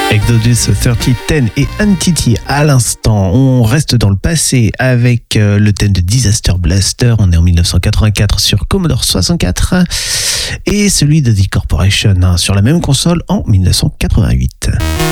Exodus 3010 et Entity à l'instant. On reste dans le passé avec le thème de Disaster Blaster. On est en 1984 sur Commodore 64 et celui de The Corporation sur la même console en 1988.